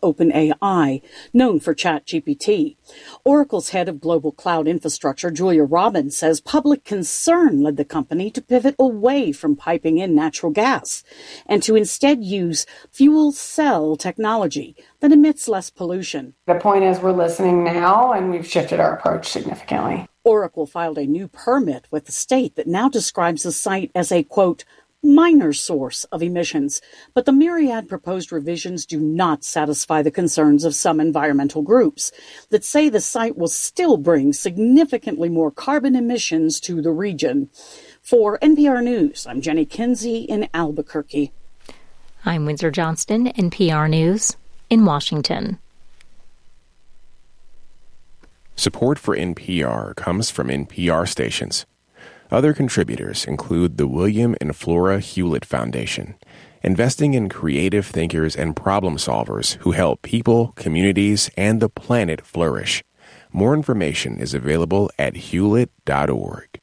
OpenAI, known for ChatGPT. Oracle's head of global cloud infrastructure, Julia Robbins, says public concern led the company to pivot away from piping in natural gas and to instead use fuel cell technology that emits less pollution. The point is we're listening now, and we've shifted our approach significantly. Oracle filed a new permit with the state that now describes the site as a, quote, minor source of emissions, but the myriad proposed revisions do not satisfy the concerns of some environmental groups that say the site will still bring significantly more carbon emissions to the region. For NPR News, I'm Jenny Kinsey in Albuquerque. I'm Windsor Johnston, NPR News in Washington. Support for NPR comes from NPR stations. Other contributors include the William and Flora Hewlett Foundation, investing in creative thinkers and problem solvers who help people, communities, and the planet flourish. More information is available at hewlett.org.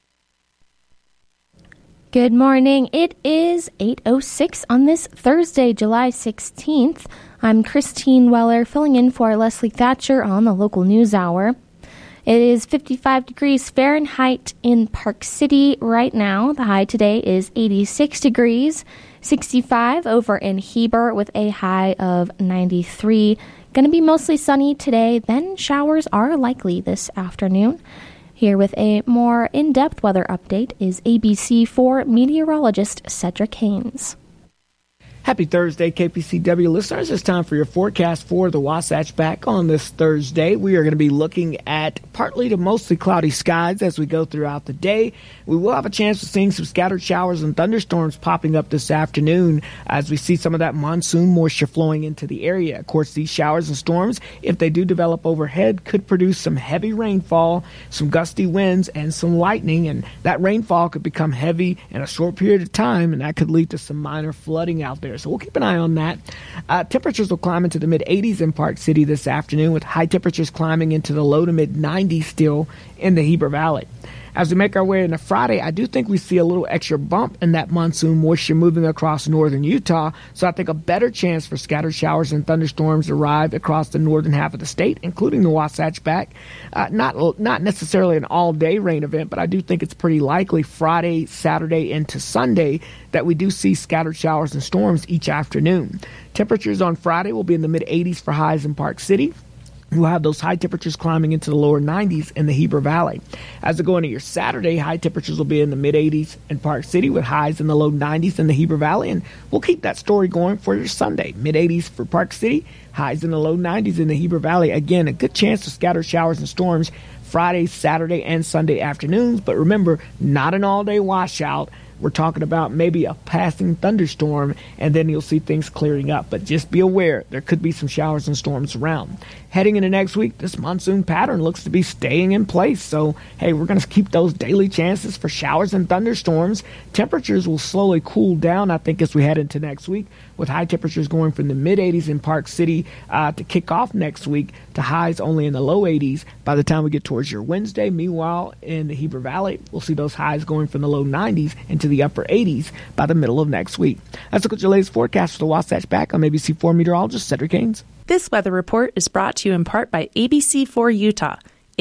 Good morning. It is 8:06 on this Thursday, July 16th. I'm Christine Weller, filling in for Leslie Thatcher on the local news hour. It is 55 degrees Fahrenheit in Park City right now. The high today is 86 degrees, 65 over in Heber with a high of 93. Going to be mostly sunny today, then showers are likely this afternoon. Here with a more in-depth weather update is ABC4 meteorologist Cedric Haynes. Happy Thursday, KPCW listeners. It's time for your forecast for the Wasatch back on this Thursday. We are going to be looking at partly to mostly cloudy skies as we go throughout the day. We will have a chance of seeing some scattered showers and thunderstorms popping up this afternoon as we see some of that monsoon moisture flowing into the area. Of course, these showers and storms, if they do develop overhead, could produce some heavy rainfall, some gusty winds, and some lightning. And that rainfall could become heavy in a short period of time, and that could lead to some minor flooding out there. So we'll keep an eye on that. Temperatures will climb into the mid-80s in Park City this afternoon, with high temperatures climbing into the low to mid-90s still in the Heber Valley. As we make our way into Friday, I do think we see a little extra bump in that monsoon moisture moving across northern Utah, so I think a better chance for scattered showers and thunderstorms to arrive across the northern half of the state, including the Wasatch back. Not necessarily an all-day rain event, but I do think it's pretty likely Friday, Saturday, into Sunday that we do see scattered showers and storms each afternoon. Temperatures on Friday will be in the mid-80s for highs in Park City. We'll have those high temperatures climbing into the lower 90s in the Heber Valley. As we go into your Saturday, high temperatures will be in the mid-80s in Park City with highs in the low 90s in the Heber Valley. And we'll keep that story going for your Sunday. Mid-80s for Park City, highs in the low 90s in the Heber Valley. Again, a good chance of scattered showers and storms Friday, Saturday, and Sunday afternoons. But remember, not an all-day washout. We're talking about maybe a passing thunderstorm, and then you'll see things clearing up. But just be aware, there could be some showers and storms around. Heading into next week, this monsoon pattern looks to be staying in place. So, hey, we're going to keep those daily chances for showers and thunderstorms. Temperatures will slowly cool down, I think, as we head into next week, with high temperatures going from the mid-80s in Park City to kick off next week to highs only in the low 80s by the time we get towards your Wednesday. Meanwhile, in the Heber Valley, we'll see those highs going from the low 90s into the upper 80s by the middle of next week. Let's look at your latest forecast for the Wasatch back. I'm ABC4 meteorologist Cedric Haynes. This weather report is brought to you in part by ABC4 Utah,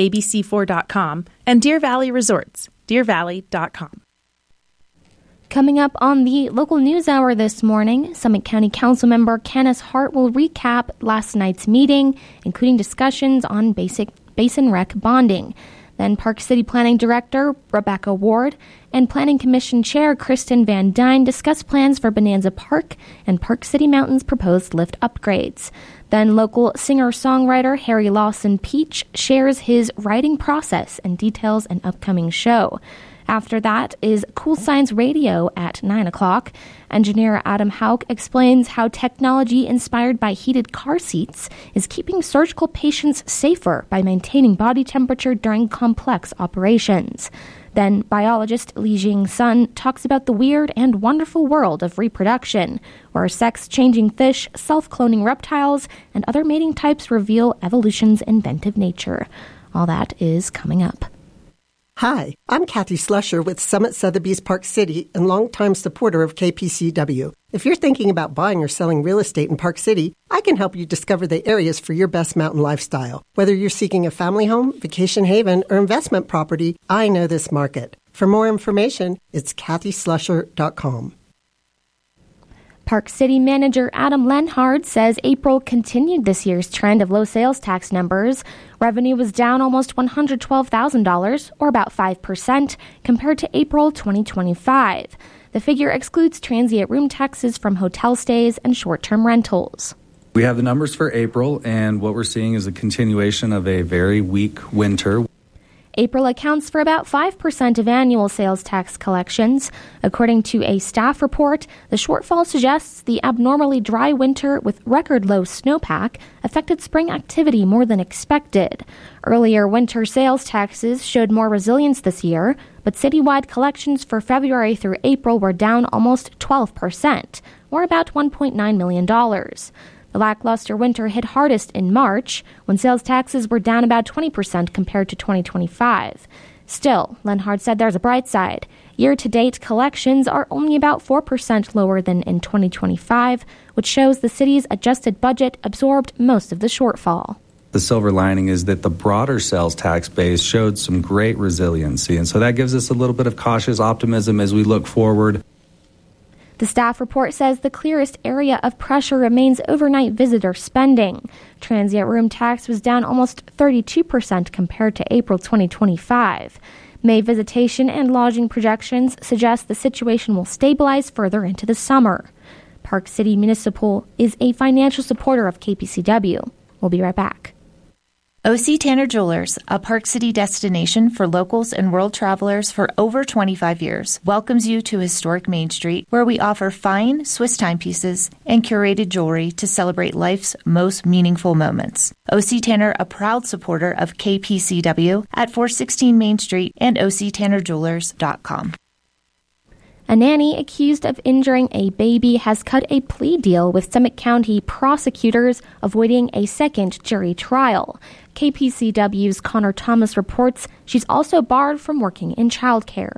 abc4.com, and Deer Valley Resorts, deervalley.com. Coming up on the local news hour this morning, Summit County Council member Kenneth Hart will recap last night's meeting, including discussions on basic basin rec bonding. Then Park City Planning Director Rebecca Ward and Planning Commission Chair Kristen Van Dyne discuss plans for Bonanza Park and Park City Mountain's proposed lift upgrades. Then local singer-songwriter Harry Lawson Peach shares his writing process and details an upcoming show. After that is Cool Science Radio at 9 o'clock. Engineer Adam Hauk explains how technology inspired by heated car seats is keeping surgical patients safer by maintaining body temperature during complex operations. Then biologist Li Jing Sun talks about the weird and wonderful world of reproduction, where sex-changing fish, self-cloning reptiles, and other mating types reveal evolution's inventive nature. All that is coming up. Hi, I'm Kathy Slusher with Summit Sotheby's Park City and longtime supporter of KPCW. If you're thinking about buying or selling real estate in Park City, I can help you discover the areas for your best mountain lifestyle. Whether you're seeking a family home, vacation haven, or investment property, I know this market. For more information, it's kathyslusher.com. Park City manager Adam Lenhard says April continued this year's trend of low sales tax numbers. Revenue was down almost $112,000, or about 5%, compared to April 2025. The figure excludes transient room taxes from hotel stays and short-term rentals. We have the numbers for April, and what we're seeing is a continuation of a very weak winter. April accounts for about 5% of annual sales tax collections. According to a staff report, the shortfall suggests the abnormally dry winter with record low snowpack affected spring activity more than expected. Earlier winter sales taxes showed more resilience this year, but citywide collections for February through April were down almost 12%, or about $1.9 million. The lackluster winter hit hardest in March, when sales taxes were down about 20% compared to 2025. Still, Lenhard said there's a bright side. Year-to-date collections are only about 4% lower than in 2025, which shows the city's adjusted budget absorbed most of the shortfall. The silver lining is that the broader sales tax base showed some great resiliency, and so that gives us a little bit of cautious optimism as we look forward. The staff report says the clearest area of pressure remains overnight visitor spending. Transient room tax was down almost 32% compared to April 2025. May visitation and lodging projections suggest the situation will stabilize further into the summer. Park City Municipal is a financial supporter of KPCW. We'll be right back. O.C. Tanner Jewelers, a Park City destination for locals and world travelers for over 25 years, welcomes you to historic Main Street, where we offer fine Swiss timepieces and curated jewelry to celebrate life's most meaningful moments. O.C. Tanner, a proud supporter of KPCW at 416 Main Street and octannerjewelers.com. A nanny accused of injuring a baby has cut a plea deal with Summit County prosecutors, avoiding a second jury trial. KPCW's Connor Thomas reports she's also barred from working in childcare.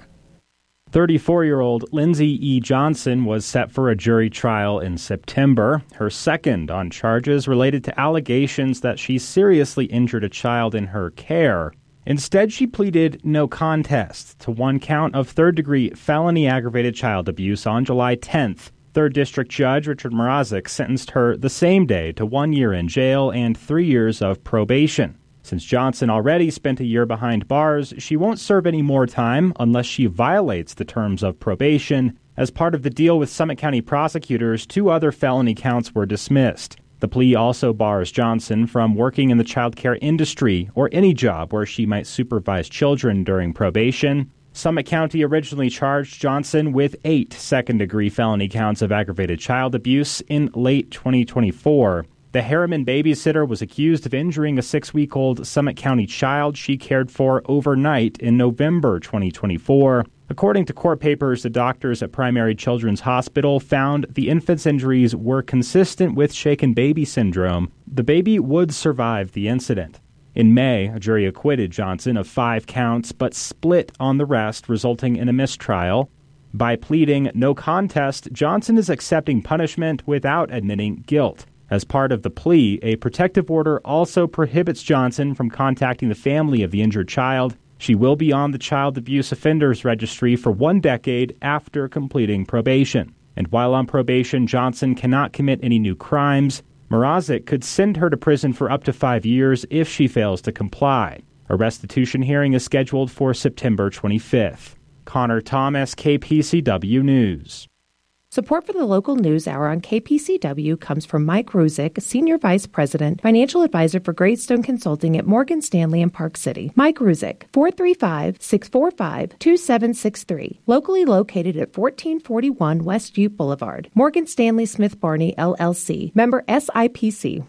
34-year-old Lindsay E. Johnson was set for a jury trial in September, her second on charges related to allegations that she seriously injured a child in her care. Instead, she pleaded no contest to one count of third-degree felony aggravated child abuse on July 10th. 3rd District Judge Richard Mrazek sentenced her the same day to 1 year in jail and 3 years of probation. Since Johnson already spent a year behind bars, she won't serve any more time unless she violates the terms of probation. As part of the deal with Summit County prosecutors, 2 other felony counts were dismissed. The plea also bars Johnson from working in the child care industry or any job where she might supervise children during probation. Summit County originally charged Johnson with 8 second-degree felony counts of aggravated child abuse in late 2024. The Harriman babysitter was accused of injuring a 6-week-old Summit County child she cared for overnight in November 2024. According to court papers, the doctors at Primary Children's Hospital found the infant's injuries were consistent with shaken baby syndrome. The baby would survive the incident. In May, a jury acquitted Johnson of 5 counts, but split on the rest, resulting in a mistrial. By pleading no contest, Johnson is accepting punishment without admitting guilt. As part of the plea, a protective order also prohibits Johnson from contacting the family of the injured child. She will be on the Child Abuse Offenders Registry for 1 decade after completing probation. And while on probation, Johnson cannot commit any new crimes. Mrazek could send her to prison for up to 5 years if she fails to comply. A restitution hearing is scheduled for September 25th. Connor Thomas, KPCW News. Support for the local news hour on KPCW comes from Mike Ruzick, Senior Vice President, Financial Advisor for Greystone Consulting at Morgan Stanley in Park City. Mike Ruzick, 435-645-2763. Locally located at 1441 West Ute Boulevard. Morgan Stanley Smith Barney, LLC. Member SIPC.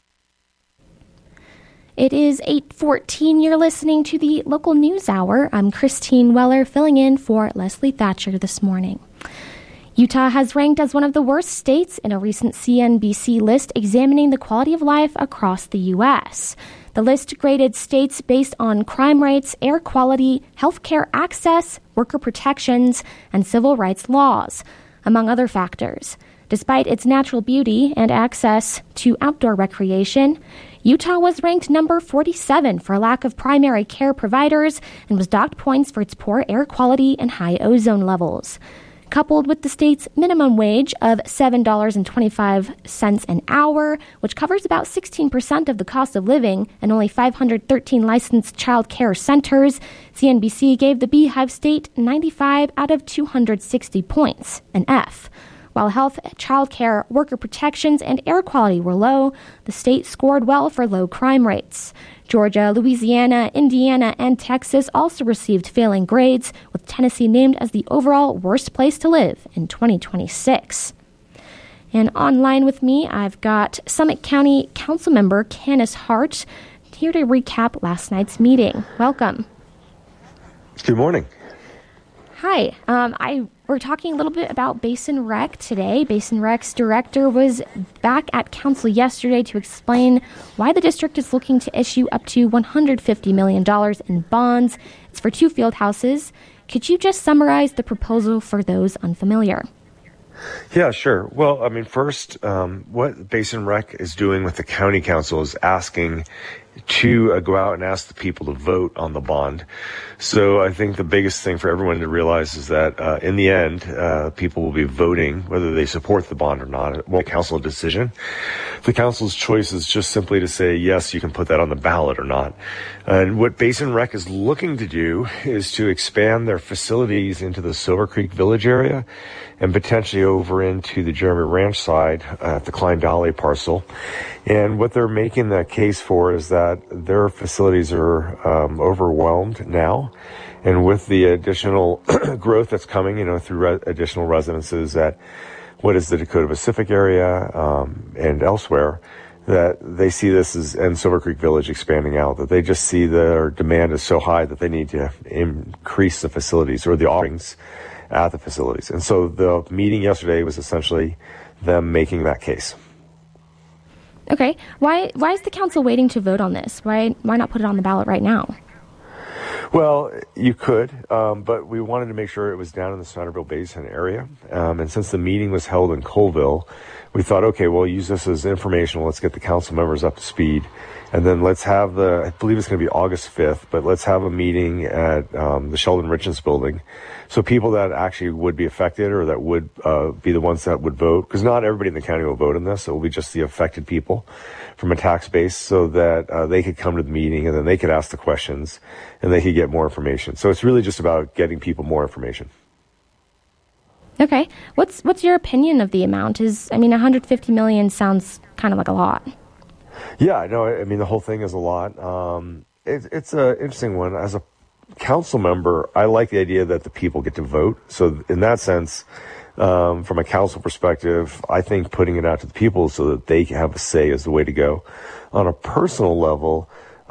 It is 8:14. You're listening to the local news hour. I'm Christine Weller, filling in for Leslie Thatcher this morning. Utah has ranked as one of the worst states in a recent CNBC list examining the quality of life across the U.S. The list graded states based on crime rates, air quality, healthcare access, worker protections, and civil rights laws, among other factors. Despite its natural beauty and access to outdoor recreation, Utah was ranked number 47 for lack of primary care providers and was docked points for its poor air quality and high ozone levels. Coupled with the state's minimum wage of $7.25 an hour, which covers about 16% of the cost of living, and only 513 licensed child care centers, CNBC gave the Beehive State 95 out of 260 points, an F. While health, child care, worker protections, and air quality were low, the state scored well for low crime rates. Georgia, Louisiana, Indiana, and Texas also received failing grades, with Tennessee named as the overall worst place to live in 2026. And online with me, I've got Summit County Councilmember Candace Hart here to recap last night's meeting. Welcome. Good morning. Hi. We're talking a little bit about Basin Rec today. Basin Rec's director was back at council yesterday to explain why the district is looking to issue up to $150 million in bonds. It's for 2 field houses. Could you just summarize the proposal for those unfamiliar? Yeah, sure. Well, I mean, first, what Basin Rec is doing with the county council is asking to go out and ask the people to vote on the bond. So I think the biggest thing for everyone to realize is that in the end, people will be voting whether they support the bond or not. It won't be a council decision. The council's choice is just simply to say, yes, you can put that on the ballot or not. And what Basin Rec is looking to do is to expand their facilities into the Silver Creek Village area and potentially over into the Jeremy Ranch side at the Klein Valley parcel. And what they're making that case for is that their facilities are overwhelmed now. And with the additional growth that's coming, through additional residences at what is the Dakota Pacific area and elsewhere, that they see this as, and Silver Creek Village expanding out, that they just see their demand is so high that they need to increase the facilities or the offerings at the facilities. And so the meeting yesterday was essentially them making that case. Okay. Why is the council waiting to vote on this? Why not put it on the ballot right now? Well, you could, but we wanted to make sure it was down in the Snyderville Basin area. And since the meeting was held in Colville, we thought, okay, we'll use this as informational. Let's get the council members up to speed. And then let's have I believe it's going to be August 5th, but let's have a meeting at the Sheldon Richards building. So people that actually would be affected or that would be the ones that would vote, because not everybody in the county will vote in this. It will be just the affected people from a tax base so that they could come to the meeting and then they could ask the questions and they could get more information. So it's really just about getting people more information. Okay. What's your opinion of the amount? $150 million sounds kind of like a lot. Yeah, no, I mean, the whole thing is a lot. It's an interesting one. As a council member, I like the idea that the people get to vote. So in that sense, from a council perspective, I think putting it out to the people so that they can have a say is the way to go. On a personal level,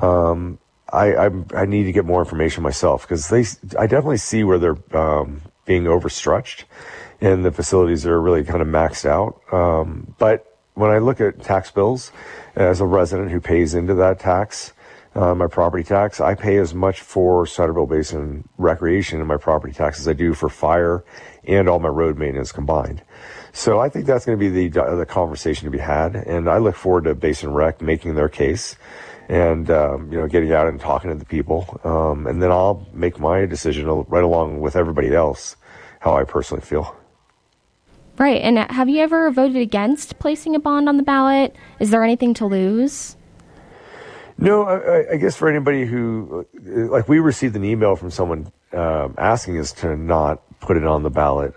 I need to get more information myself because I definitely see where they're being overstretched and the facilities are really kind of maxed out. But when I look at tax bills, as a resident who pays into that tax, my property tax, I pay as much for Snyderville Basin recreation in my property tax as I do for fire and all my road maintenance combined. So I think that's going to be the conversation to be had, and I look forward to Basin Rec making their case and getting out and talking to the people, and then I'll make my decision right along with everybody else how I personally feel. Right, and have you ever voted against placing a bond on the ballot? Is there anything to lose? No, I guess for anybody who, we received an email from someone asking us to not put it on the ballot.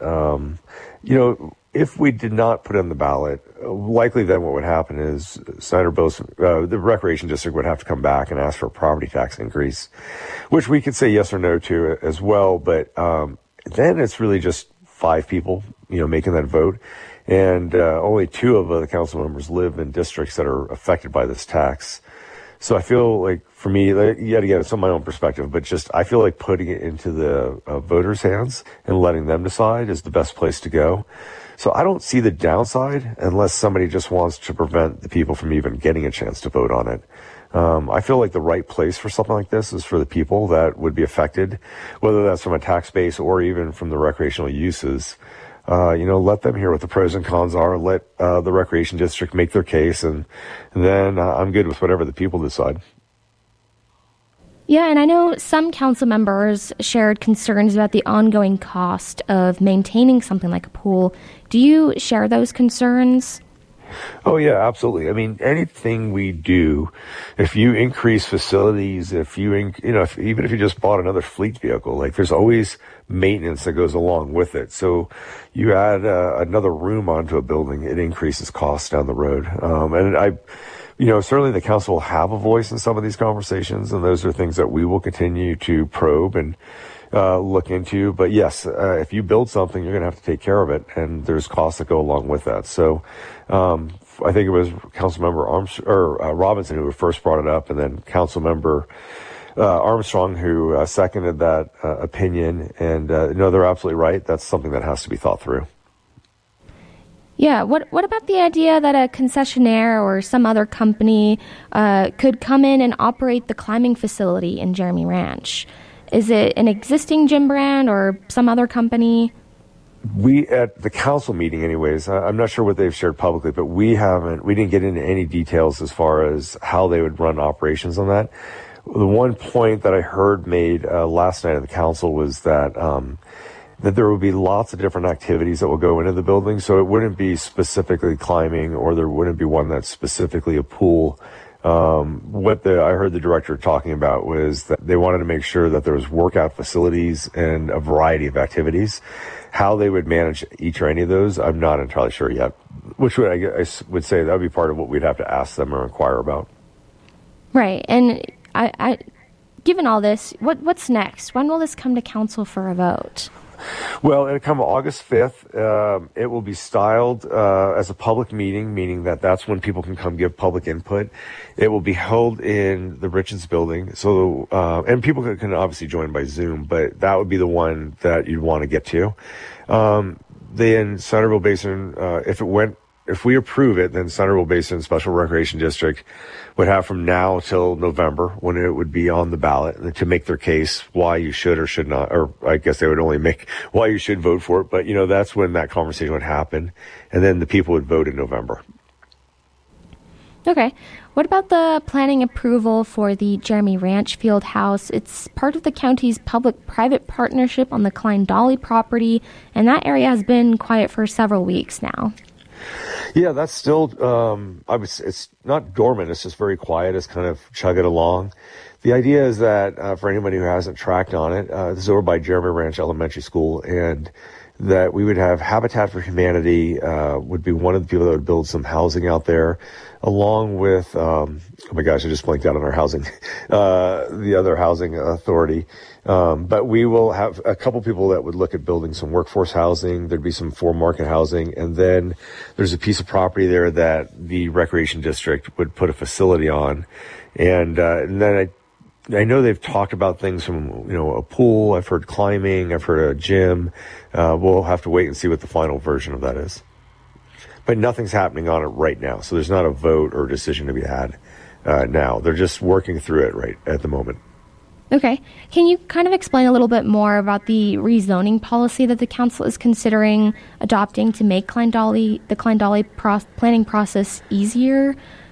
If we did not put it on the ballot, likely then what would happen is Snyderville, the recreation district would have to come back and ask for a property tax increase, which we could say yes or no to as well. But then it's really just 5 people, making that vote. And only 2 of the council members live in districts that are affected by this tax. So I feel like, for me, yet again, it's on my own perspective, but just I feel like putting it into the voters' hands and letting them decide is the best place to go. So I don't see the downside unless somebody just wants to prevent the people from even getting a chance to vote on it. I feel like the right place for something like this is for the people that would be affected, whether that's from a tax base or even from the recreational uses. let them hear what the pros and cons are. Let the recreation district make their case, and then I'm good with whatever the people decide. Yeah, and I know some council members shared concerns about the ongoing cost of maintaining something like a pool. Do you share those concerns? Oh, yeah, absolutely. I mean, anything we do, if you increase facilities, even if you just bought another fleet vehicle, like there's always maintenance that goes along with it. So you add another room onto a building, it increases costs down the road. Certainly the council will have a voice in some of these conversations, and those are things that we will continue to probe and look into. But yes, if you build something, you're going to have to take care of it, and there's costs that go along with that. So I think it was Councilmember Robinson who first brought it up, and then Councilmember Armstrong who seconded that opinion. And no, they're absolutely right. That's something that has to be thought through. Yeah, what about the idea that a concessionaire or some other company could come in and operate the climbing facility in Jeremy Ranch? Is it an existing gym brand or some other company? We, at the council meeting anyways, I'm not sure what they've shared publicly, but we didn't get into any details as far as how they would run operations on that. The one point that I heard made last night at the council was that there would be lots of different activities that will go into the building. So it wouldn't be specifically climbing, or there wouldn't be one that's specifically a pool. What I heard the director talking about was that they wanted to make sure that there was workout facilities and a variety of activities. How they would manage each or any of those, I'm not entirely sure yet, which I would say that would be part of what we'd have to ask them or inquire about. Right. And I given all this, what's next? When will this come to council for a vote? Well, it'll come August 5th. It will be styled as a public meeting, meaning that that's when people can come give public input. It will be held in the Richards building. So, and people can obviously join by Zoom, but that would be the one that you'd want to get to. Then Centerville Basin, if we approve it, then Centerville Basin Special Recreation District would have from now till November, when it would be on the ballot, to make their case why you should or should not, or I guess they would only make why you should vote for it. But, that's when that conversation would happen. And then the people would vote in November. Okay. What about the planning approval for the Jeremy Ranch Field House? It's part of the county's public-private partnership on the Klein Dolly property, and that area has been quiet for several weeks now. Yeah, that's still, it's not dormant, it's just very quiet. It's kind of chugging along. The idea is that, for anybody who hasn't tracked on it, this is over by Jeremy Ranch Elementary School, and that we would have Habitat for Humanity, would be one of the people that would build some housing out there, along with, oh my gosh, I just blanked out on our housing, the other housing authority. But we will have a couple people that would look at building some workforce housing. There'd be some for-market housing. And then there's a piece of property there that the recreation district would put a facility on. And then I know they've talked about things from, a pool. I've heard climbing. I've heard a gym. We'll have to wait and see what the final version of that is. But nothing's happening on it right now. So there's not a vote or decision to be had now. They're just working through it right at the moment. Okay. Can you kind of explain a little bit more about the rezoning policy that the council is considering adopting to make the Klein Dolly planning process easier?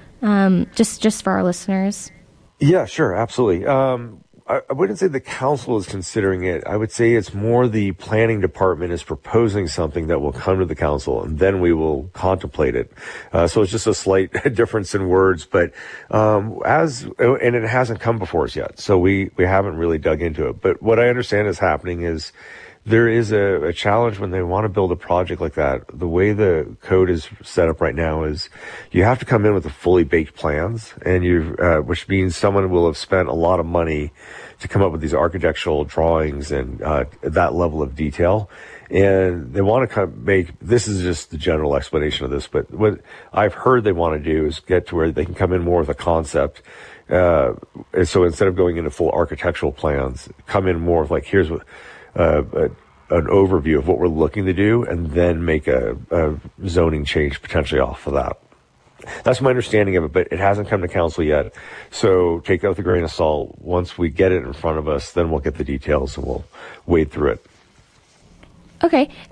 Just for our listeners. Yeah, sure. Absolutely. I wouldn't say the council is considering it. I would say it's more the planning department is proposing something that will come to the council, and then we will contemplate it. So it's just a slight difference in words, but and it hasn't come before us yet, so we haven't really dug into it. But what I understand is happening is there is a challenge when they want to build a project like that. The way the code is set up right now is you have to come in with the fully baked plans, and which means someone will have spent a lot of money to come up with these architectural drawings and that level of detail. And they want to this is just the general explanation of this, but what I've heard they want to do is get to where they can come in more with a concept. And so instead of going into full architectural plans, come in more of like, here's what, an overview of what we're looking to do, and then make a zoning change potentially off of that. That's my understanding of it, but it hasn't come to council yet. So take that with a grain of salt. Once we get it in front of us, then we'll get the details and we'll wade through it. Okay.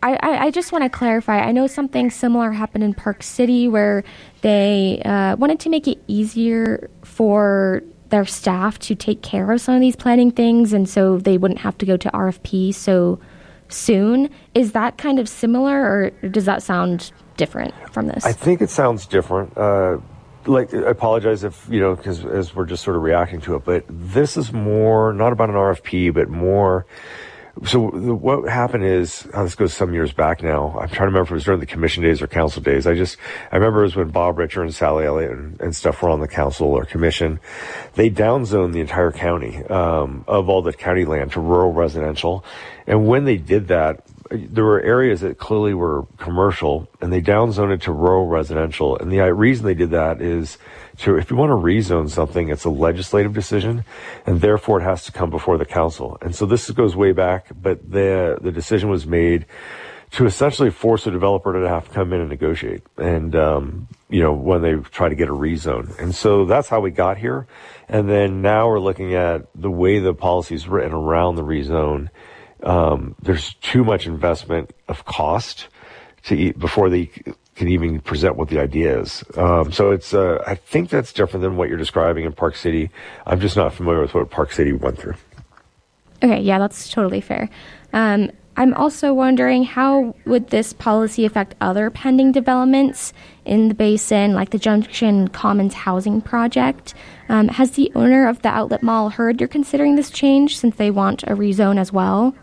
I just want to clarify. I know something similar happened in Park City where they wanted to make it easier for their staff to take care of some of these planning things, and so they wouldn't have to go to RFP so soon. Is that kind of similar, or does that sound different from this? I think it sounds different. I apologize if, because as we're just sort of reacting to it, but this is more not about an RFP, but more. So what happened is, this goes some years back now. I'm trying to remember if it was during the commission days or council days. I remember it was when Bob Richer and Sally Elliott and stuff were on the council or commission. They downzoned the entire county, of all the county land to rural residential. And when they did that, there were areas that clearly were commercial, and they downzoned it to rural residential. And the reason they did that is if you want to rezone something, it's a legislative decision, and therefore it has to come before the council. And so this goes way back, but the decision was made to essentially force a developer to have to come in and negotiate. And, when they try to get a rezone. And so that's how we got here. And then now we're looking at the way the policy is written around the rezone. There's too much investment of cost before they can even present what the idea is. So it's, I think that's different than what you're describing in Park City. I'm just not familiar with what Park City went through. Okay, yeah, that's totally fair. I'm also wondering, how would this policy affect other pending developments in the basin, like the Junction Commons housing project? Has the owner of the outlet mall heard you're considering this change, since they want a rezone as well?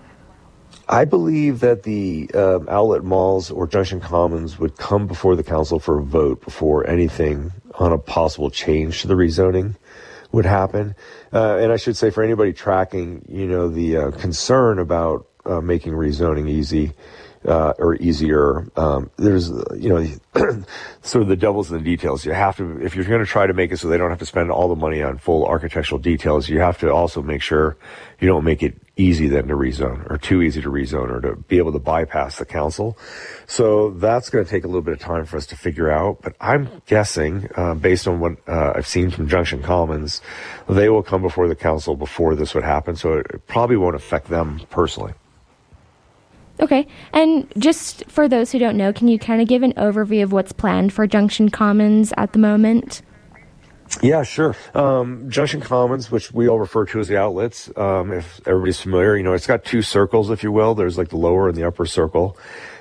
I believe that the outlet malls or Junction Commons would come before the council for a vote before anything on a possible change to the rezoning would happen. And I should say, for anybody tracking, the concern about making rezoning easy or easier, there's, sort of the devil's in the details. You have to, if you're going to try to make it so they don't have to spend all the money on full architectural details, you have to also make sure you don't make it easy then to rezone, or too easy to rezone, or to be able to bypass the council. So that's going to take a little bit of time for us to figure out. But I'm guessing, based on what I've seen from Junction Commons, they will come before the council before this would happen. So it probably won't affect them personally. Okay, and just for those who don't know, can you kind of give an overview of what's planned for Junction Commons at the moment? Yeah, sure. Junction Commons, which we all refer to as the outlets, if everybody's familiar, it's got two circles, if you will. There's like the lower and the upper circle.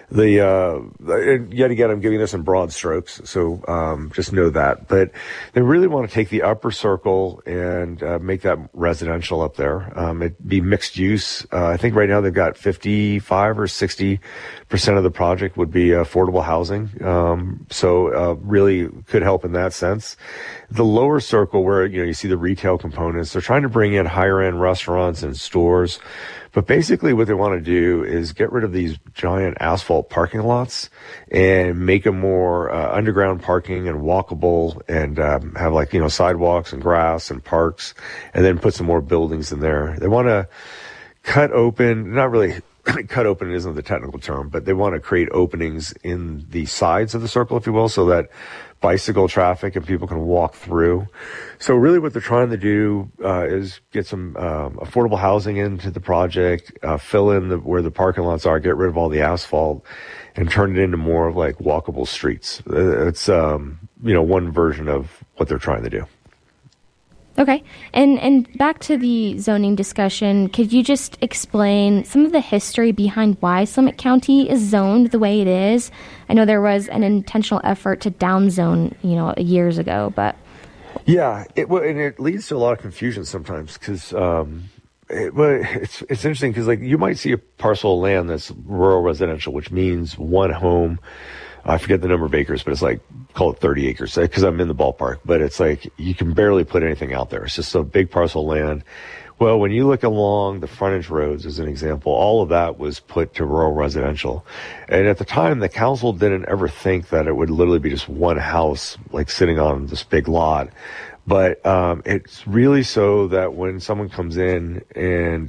Yet again, I'm giving this in broad strokes, so just know that. But they really want to take the upper circle and make that residential up there. It'd be mixed use. I think right now they've got 55 or 60% of the project would be affordable housing. So really could help in that sense. The lower circle, where you see the retail components, they're trying to bring in higher end restaurants and stores. But basically what they want to do is get rid of these giant asphalt parking lots and make them more underground parking and walkable, and have sidewalks and grass and parks, and then put some more buildings in there. They want to cut open, not really cut open isn't the technical term, but they want to create openings in the sides of the circle, if you will, so that bicycle traffic and people can walk through. So really what they're trying to do is get some affordable housing into the project, fill in where the parking lots are, get rid of all the asphalt, and turn it into more of like walkable streets. It's one version of what they're trying to do. Okay, and back to the zoning discussion, could you just explain some of the history behind why Summit County is zoned the way it is? I know there was an intentional effort to downzone, years ago, but... Yeah, it leads to a lot of confusion sometimes, because it's interesting, because you might see a parcel of land that's rural residential, which means one home. I forget the number of acres, but it's call it 30 acres, because I'm in the ballpark, but it's you can barely put anything out there. It's just a big parcel of land. Well, when you look along the frontage roads, as an example, all of that was put to rural residential. And at the time, the council didn't ever think that it would literally be just one house, sitting on this big lot. But it's really so that when someone comes in and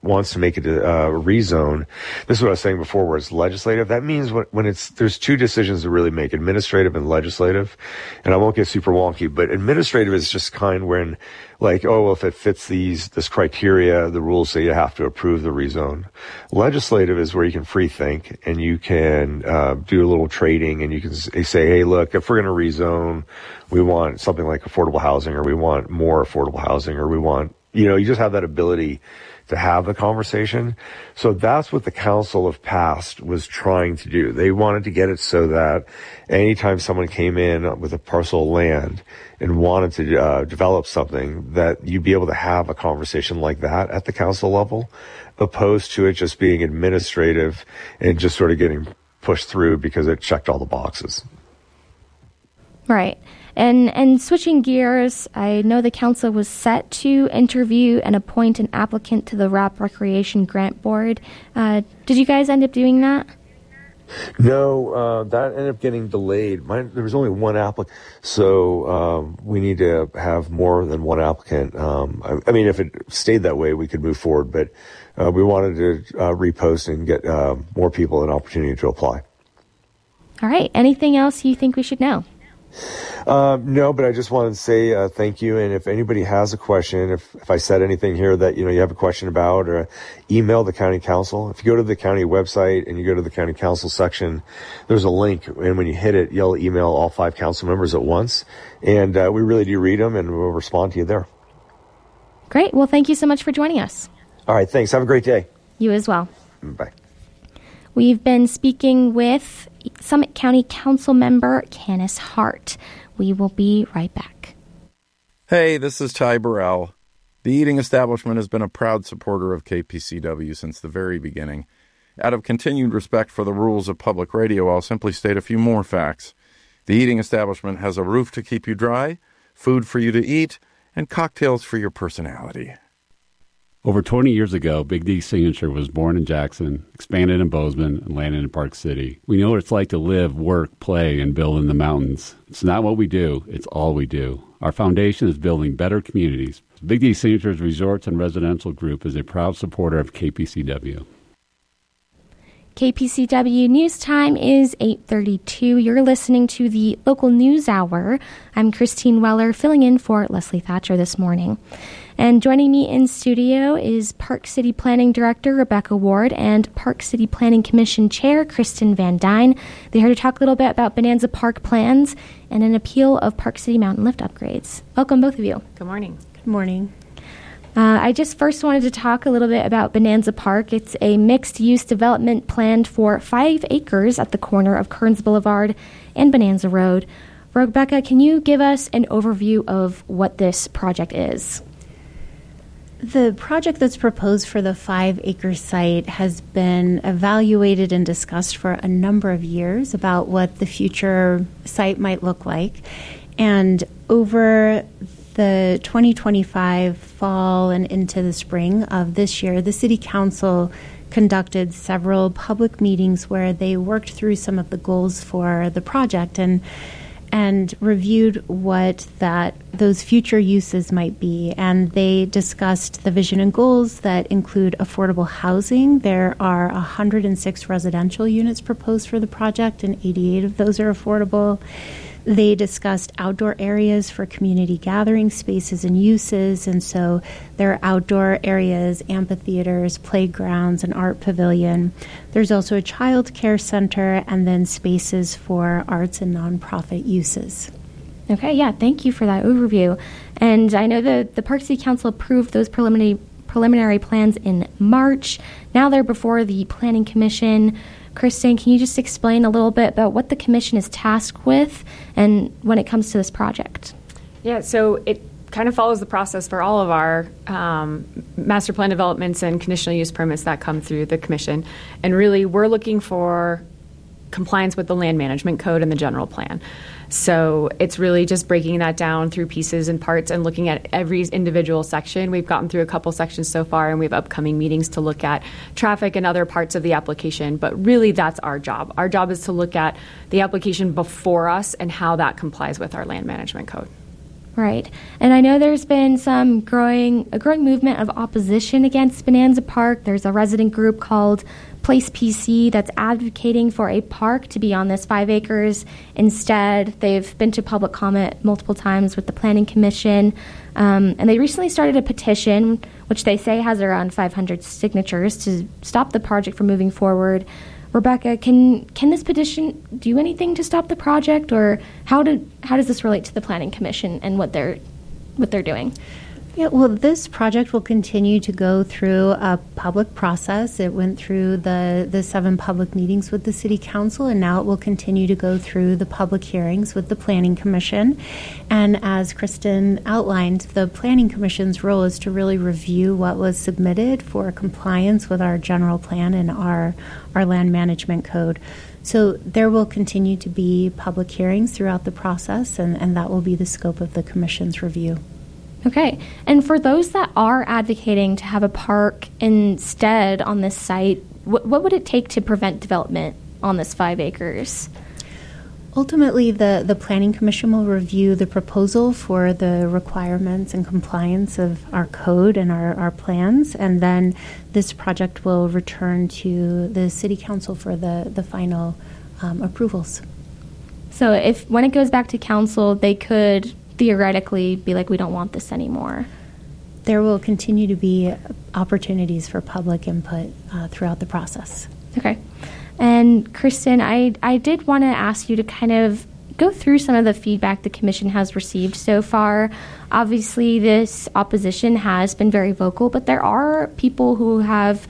wants to make it a rezone, this is what I was saying before, where it's legislative. That means when there's two decisions to really make, administrative and legislative. And I won't get super wonky, but administrative is just kind when, like, oh, well, if it fits this criteria, the rules say you have to approve the rezone. Legislative is where you can free think and you can do a little trading, and you can say, hey, look, if we're going to rezone, we want something like affordable housing, or we want more affordable housing, or we want, you just have that ability to have the conversation. So that's what the Council of Past was trying to do. They wanted to get it so that anytime someone came in with a parcel of land and wanted to develop something, that you'd be able to have a conversation like that at the council level, opposed to it just being administrative and just sort of getting pushed through because it checked all the boxes. Right. And switching gears, I know the council was set to interview and appoint an applicant to the RAP Recreation Grant Board. Did you guys end up doing that? No, that ended up getting delayed. There was only one applicant, so we need to have more than one applicant. I mean, if it stayed that way, we could move forward, but we wanted to repost and get more people an opportunity to apply. All right. Anything else you think we should know? No, but I just wanted to say thank you. And if anybody has a question, if I said anything here that you have a question about, or email the county council. If you go to the county website and you go to the county council section, there's a link, and when you hit it, you'll email all 5 council members at once, and we really do read them, and we'll respond to you there. Great. Well, thank you so much for joining us. All right. Thanks. Have a great day. You as well. Bye. We've been speaking with Summit County Council member Canis Hart. We will be right back. Hey, this is Ty Burrell. The Eating Establishment has been a proud supporter of KPCW since the very beginning. Out of continued respect for the rules of public radio, I'll simply state a few more facts. The Eating Establishment has a roof to keep you dry, food for you to eat, and cocktails for your personality. Over 20 years ago, Big D Signature was born in Jackson, expanded in Bozeman, and landed in Park City. We know what it's like to live, work, play, and build in the mountains. It's not what we do, it's all we do. Our foundation is building better communities. Big D Signature's Resorts and Residential Group is a proud supporter of KPCW. KPCW News Time is 8:32. You're listening to the Local News Hour. I'm Christine Weller, filling in for Leslie Thatcher this morning. And joining me in studio is Park City Planning Director Rebecca Ward and Park City Planning Commission Chair Kristen Van Dyne. They're here to talk a little bit about Bonanza Park plans and an appeal of Park City Mountain Lift upgrades. Welcome, both of you. Good morning. Good morning. I just first wanted to talk a little bit about Bonanza Park. It's a mixed-use development planned for 5 acres at the corner of Kearns Boulevard and Bonanza Road. Rebecca, can you give us an overview of what this project is? The project that's proposed for the 5-acre site has been evaluated and discussed for a number of years about what the future site might look like. And over the 2025 fall and into the spring of this year, the City Council conducted several public meetings where they worked through some of the goals for the project and reviewed what those future uses might be. And they discussed the vision and goals that include affordable housing. There are 106 residential units proposed for the project, and 88 of those are affordable. They discussed outdoor areas for community gathering spaces and uses, and so there are outdoor areas, amphitheaters, playgrounds, an art pavilion. There's also a child care center, and then spaces for arts and nonprofit uses. Okay, yeah, thank you for that overview. And I know the Park City Council approved those preliminary plans in March. Now they're before the Planning Commission. Kristen, can you just explain a little bit about what the commission is tasked with and when it comes to this project? Yeah, so it kind of follows the process for all of our master plan developments and conditional use permits that come through the commission. And really, we're looking for compliance with the land management code and the general plan. So it's really just breaking that down through pieces and parts and looking at every individual section. We've gotten through a couple sections so far, and we have upcoming meetings to look at traffic and other parts of the application. But really, that's our job. Our job is to look at the application before us and how that complies with our land management code. Right. And I know there's been a growing movement of opposition against Bonanza Park. There's a resident group called Place PC that's advocating for a park to be on this 5 acres instead. They've been to public comment multiple times with the Planning Commission. And they recently started a petition, which they say has around 500 signatures, to stop the project from moving forward. Rebecca, can this petition do anything to stop the project, or how does this relate to the Planning Commission and what they're doing? Yeah, well, this project will continue to go through a public process. It went through the 7 public meetings with the City Council, and now it will continue to go through the public hearings with the Planning Commission. And as Kristen outlined, the Planning Commission's role is to really review what was submitted for compliance with our general plan and our land management code. So there will continue to be public hearings throughout the process, and that will be the scope of the Commission's review. Okay. And for those that are advocating to have a park instead on this site, what would it take to prevent development on this 5 acres? Ultimately, the Planning Commission will review the proposal for the requirements and compliance of our code and our plans, and then this project will return to the City Council for the final approvals. So when it goes back to Council, they could theoretically be like, we don't want this anymore. There will continue to be opportunities for public input throughout the process. Okay. And Kristen, I did want to ask you to kind of go through some of the feedback the Commission has received so far. Obviously, this opposition has been very vocal, but there are people who have,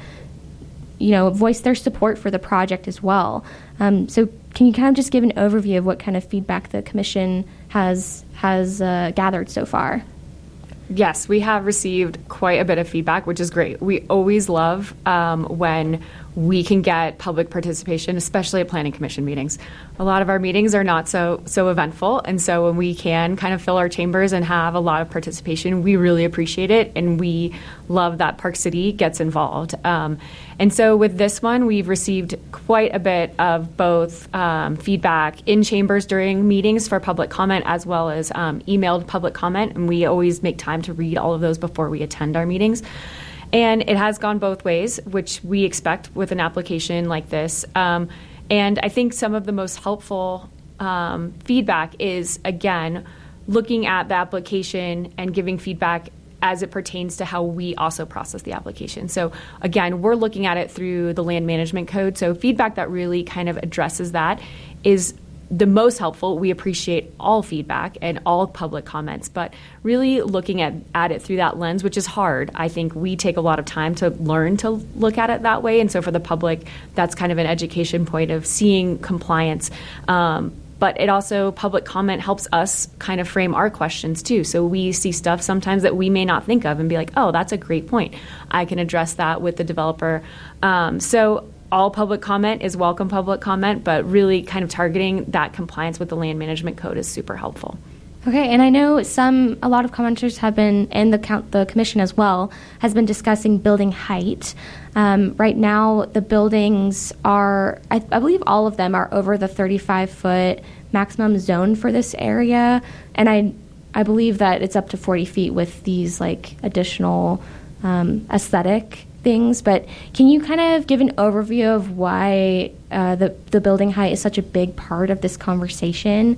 voiced their support for the project as well. So can you kind of just give an overview of what kind of feedback the Commission has gathered so far? Yes, we have received quite a bit of feedback, which is great. We always love when we can get public participation, especially at Planning Commission meetings. A lot of our meetings are not so eventful, and so when we can kind of fill our chambers and have a lot of participation, we really appreciate it, and we love that Park City gets involved. And so with this one, we've received quite a bit of both feedback in chambers during meetings for public comment, as well as emailed public comment, and we always make time to read all of those before we attend our meetings. And it has gone both ways, which we expect with an application like this. And I think some of the most helpful feedback is, again, looking at the application and giving feedback as it pertains to how we also process the application. So, again, we're looking at it through the Land Management Code. So feedback that really kind of addresses that is the most helpful. We appreciate all feedback and all public comments, but really looking at it through that lens, which is hard. I think we take a lot of time to learn to look at it that way. And so for the public, that's kind of an education point of seeing compliance. But it also, public comment helps us kind of frame our questions too. So we see stuff sometimes that we may not think of and be like, oh, that's a great point. I can address that with the developer. So all public comment is welcome public comment, but really kind of targeting that compliance with the Land Management Code is super helpful. Okay, and I know a lot of commenters have been, and the Commission as well, has been discussing building height. Right now, the buildings are, I believe all of them are over the 35-foot maximum zone for this area, and I believe that it's up to 40 feet with these additional aesthetic things. But can you kind of give an overview of why the building height is such a big part of this conversation?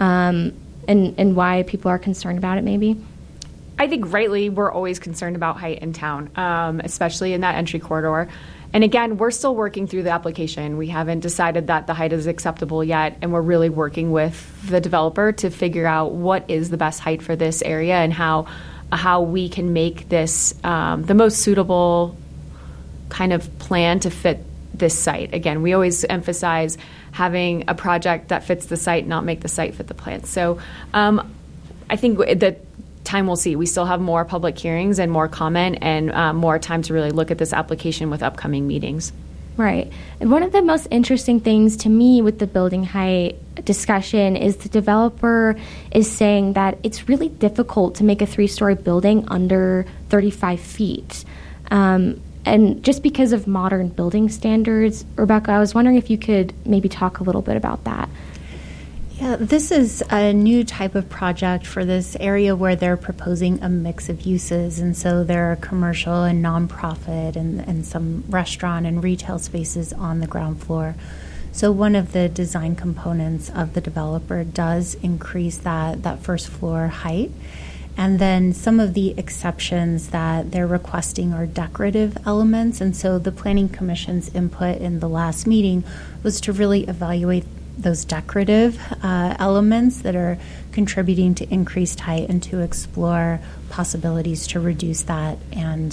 And why people are concerned about it, maybe? I think rightly we're always concerned about height in town, especially in that entry corridor. And again, we're still working through the application. We haven't decided that the height is acceptable yet, and we're really working with the developer to figure out what is the best height for this area and how we can make this the most suitable kind of plan to fit this site. Again, we always emphasize having a project that fits the site, not make the site fit the plan. So I think that time we'll see. We still have more public hearings and more comment and more time to really look at this application with upcoming meetings. Right. And one of the most interesting things to me with the building height discussion is the developer is saying that it's really difficult to make a 3-story building under 35 feet. And just because of modern building standards, Rebecca, I was wondering if you could maybe talk a little bit about that. Yeah, this is a new type of project for this area where they're proposing a mix of uses. And so there are commercial and nonprofit and some restaurant and retail spaces on the ground floor. So one of the design components of the developer does increase that first floor height. And then some of the exceptions that they're requesting are decorative elements. And so the Planning Commission's input in the last meeting was to really evaluate those decorative elements that are contributing to increased height and to explore possibilities to reduce that. And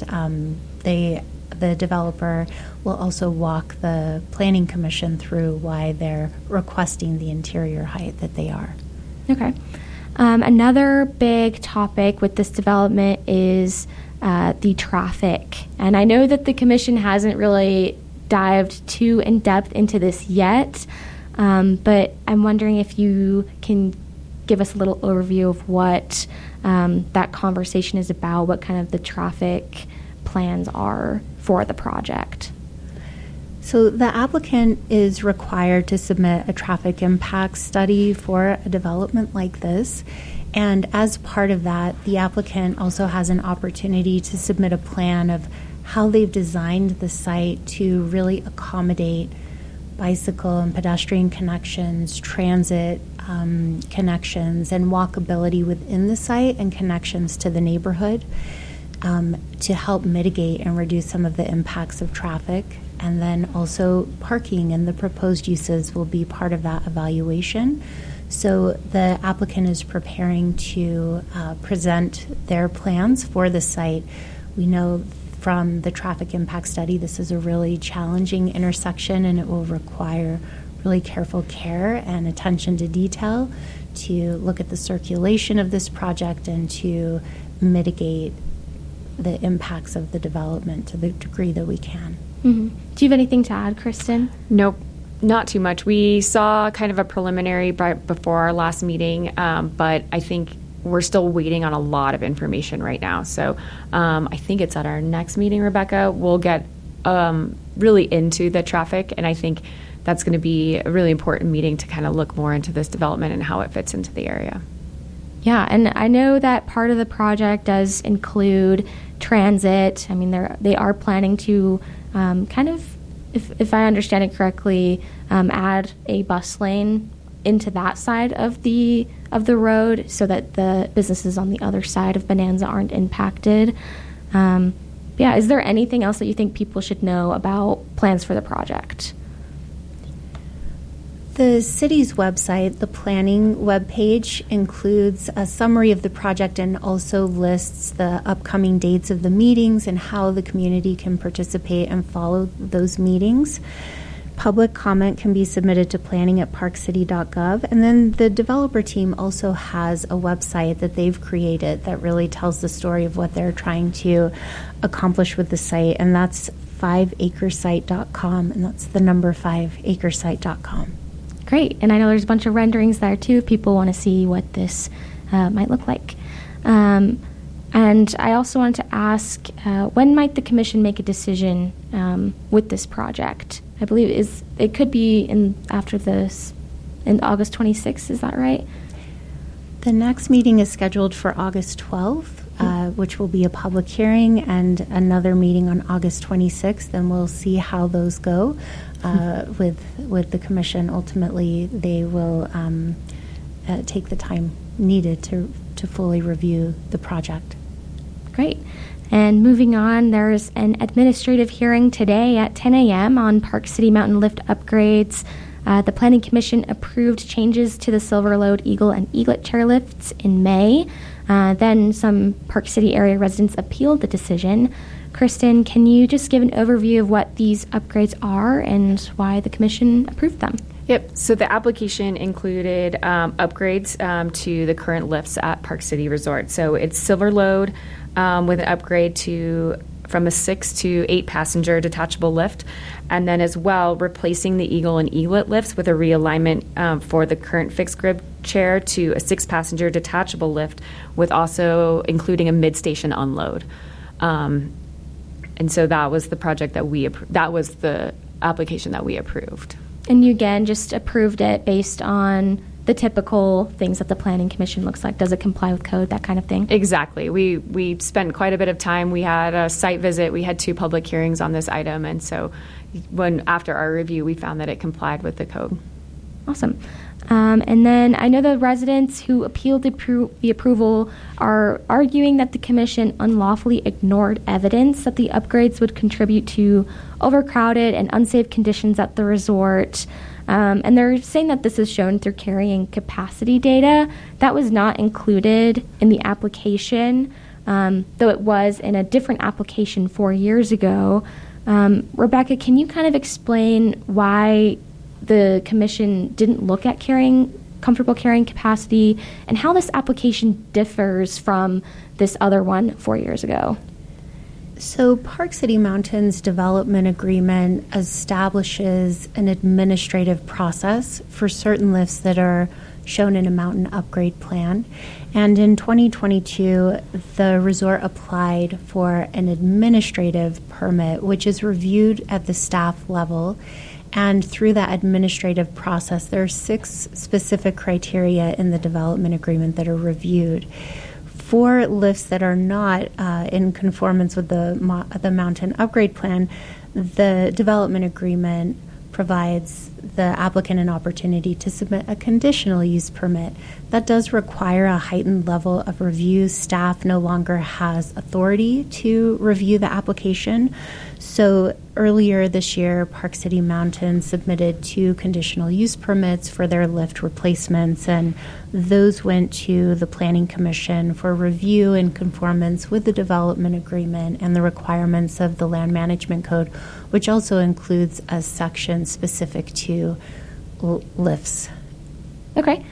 the developer will also walk the Planning Commission through why they're requesting the interior height that they are. Okay. Another big topic with this development is the traffic. And I know that the Commission hasn't really dived too in depth into this yet, but I'm wondering if you can give us a little overview of what that conversation is about, what kind of the traffic plans are for the project. So the applicant is required to submit a traffic impact study for a development like this. And as part of that, the applicant also has an opportunity to submit a plan of how they've designed the site to really accommodate bicycle and pedestrian connections, transit connections, and walkability within the site and connections to the neighborhood to help mitigate and reduce some of the impacts of traffic. And then also parking and the proposed uses will be part of that evaluation. So the applicant is preparing to present their plans for the site. We know from the traffic impact study this is a really challenging intersection, and it will require really careful care and attention to detail to look at the circulation of this project and to mitigate the impacts of the development to the degree that we can. Mm-hmm. Do you have anything to add, Kristen? Nope, not too much. We saw kind of a preliminary before our last meeting, but I think we're still waiting on a lot of information right now. So I think it's at our next meeting, Rebecca. We'll get really into the traffic, and I think that's going to be a really important meeting to kind of look more into this development and how it fits into the area. Yeah, and I know that part of the project does include transit. I mean, they are planning to kind of, if I understand it correctly, add a bus lane into that side of the road so that the businesses on the other side of Bonanza aren't impacted. Yeah, is there anything else that you think people should know about plans for the project? The city's website, the planning webpage, includes a summary of the project and also lists the upcoming dates of the meetings and how the community can participate and follow those meetings. Public comment can be submitted to planning@parkcity.gov. And then the developer team also has a website that they've created that really tells the story of what they're trying to accomplish with the site. And that's 5acresite.com. And that's the number 5acresite.com. Great. And I know there's a bunch of renderings there, too, if people want to see what this might look like. And I also wanted to ask, when might the Commission make a decision with this project? I believe it could be after this, in August 26th, is that right? The next meeting is scheduled for August 12th, which will be a public hearing, and another meeting on August 26th, and we'll see how those go. With the Commission, ultimately, they will take the time needed to fully review the project. Great. And moving on, there's an administrative hearing today at 10 a.m. on Park City Mountain Lift upgrades. The Planning Commission approved changes to the Silverlode, Eagle, and Eaglet chairlifts in May. Then some Park City area residents appealed the decision. Kristen, can you just give an overview of what these upgrades are and why the Commission approved them? Yep. So the application included upgrades to the current lifts at Park City Resort. So it's Silverlode with an upgrade from a 6 to 8 passenger detachable lift, and then as well replacing the Eagle and Eaglet lifts with a realignment for the current fixed grip chair to a 6 passenger detachable lift, with also including a mid-station unload. And so that was the project that was the application that we approved. And you again just approved it based on the typical things that the Planning Commission looks like? Does it comply with code, that kind of thing? Exactly. We spent quite a bit of time. We had a site visit. We had 2 public hearings on this item. And so after our review, we found that it complied with the code. Awesome. And then I know the residents who appealed the approval are arguing that the commission unlawfully ignored evidence that the upgrades would contribute to overcrowded and unsafe conditions at the resort. And they're saying that this is shown through carrying capacity data. That was not included in the application, though it was in a different application 4 years ago. Rebecca, can you kind of explain why the commission didn't look at comfortable carrying capacity and how this application differs from this other one 4 years ago? So Park City Mountain's development agreement establishes an administrative process for certain lifts that are shown in a mountain upgrade plan. And in 2022, the resort applied for an administrative permit, which is reviewed at the staff level. And through that administrative process, there are 6 specific criteria in the development agreement that are reviewed. For lifts that are not in conformance with the mountain upgrade plan, the development agreement provides the applicant an opportunity to submit a conditional use permit. That does require a heightened level of review. Staff no longer has authority to review the application. So earlier this year, Park City Mountain submitted 2 conditional use permits for their lift replacements, and those went to the Planning Commission for review in conformance with the development agreement and the requirements of the Land Management Code, which also includes a section specific to lifts. Okay.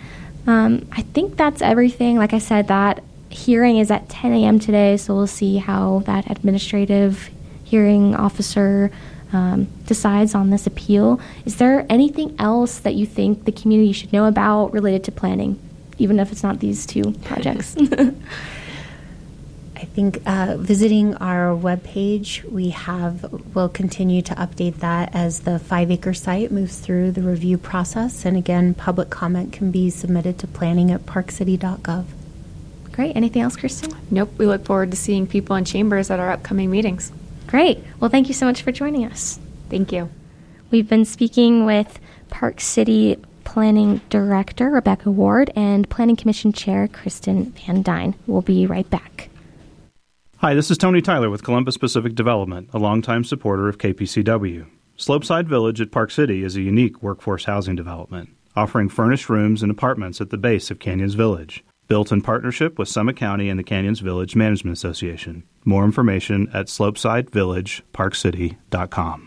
I think that's everything. Like I said, that hearing is at 10 a.m. today, so we'll see how that administrative hearing officer decides on this appeal. Is there anything else that you think the community should know about related to planning, even if it's not these 2 projects? I think visiting our webpage, we'll continue to update that as the 5-acre site moves through the review process. And again, public comment can be submitted to planning@parkcity.gov. Great. Anything else, Kristen? Nope. We look forward to seeing people in chambers at our upcoming meetings. Great. Well, thank you so much for joining us. Thank you. We've been speaking with Park City Planning Director Rebecca Ward and Planning Commission Chair Kristen Van Dyne. We'll be right back. Hi, this is Tony Tyler with Columbus Pacific Development, a longtime supporter of KPCW. Slopeside Village at Park City is a unique workforce housing development, offering furnished rooms and apartments at the base of Canyons Village. Built in partnership with Summit County and the Canyons Village Management Association. More information at slopesidevillageparkcity.com.